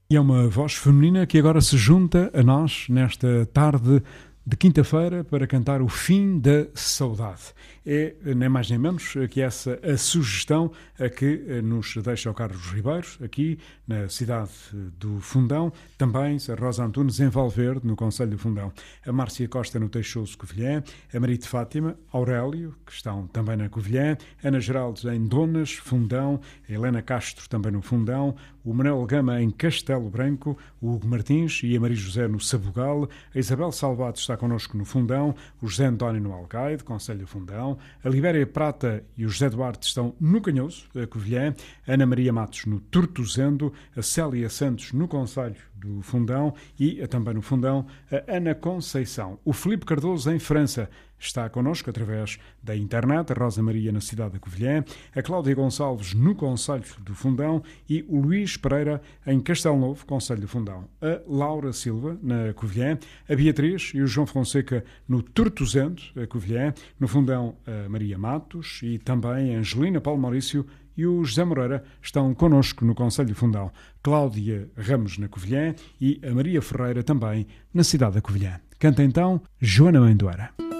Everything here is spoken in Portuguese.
E é uma voz feminina que agora se junta a nós nesta tarde de quinta-feira para cantar o Fim da Saudade. É nem mais nem menos que essa a sugestão a que nos deixa o Carlos Ribeiro, aqui na cidade do Fundão, também a Rosa Antunes em Valverde, no concelho do Fundão, a Márcia Costa no Teixoso Covilhã, a Maria de Fátima, Aurélio, que estão também na Covilhã, Ana Geraldo em Donas, Fundão, a Helena Castro também no Fundão, o Manuel Gama em Castelo Branco, o Hugo Martins e a Maria José no Sabugal, a Isabel Salvato está connosco no Fundão, o José António no Alcaide, concelho do Fundão, a Libéria Prata e o José Duarte estão no Canhoso, a Covilhã, a Ana Maria Matos no Tortozendo, a Célia Santos no concelho do Fundão e também no Fundão a Ana Conceição. O Filipe Cardoso em França está connosco através da internet, a Rosa Maria na cidade da Covilhã, a Cláudia Gonçalves no concelho do Fundão e o Luís Pereira em Castelo Novo, concelho do Fundão. A Laura Silva na Covilhã, a Beatriz e o João Fonseca no Tortozendo, a Covilhã, no Fundão a Maria Matos e também a Angelina Paulo Maurício e o José Moreira estão connosco no concelho do Fundão. Cláudia Ramos na Covilhã e a Maria Ferreira também na cidade da Covilhã. Canta então Joana Mendoeira.